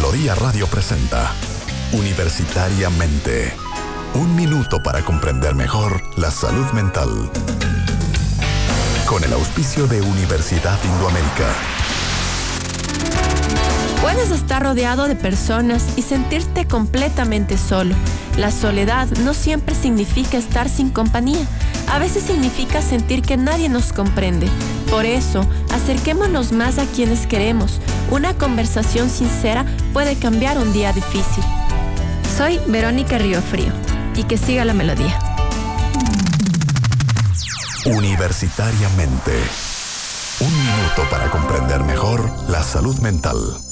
Melodía Radio presenta Universitariamente. Un minuto para comprender mejor la salud mental. Con el auspicio de Universidad Indoamérica. Puedes estar rodeado de personas y sentirte completamente solo. La soledad no siempre significa estar sin compañía. A veces significa sentir que nadie nos comprende. Por eso, acerquémonos más a quienes queremos. Una conversación sincera puede cambiar un día difícil. Soy Verónica Riofrío y que siga la melodía. Universitariamente. Un minuto para comprender mejor la salud mental.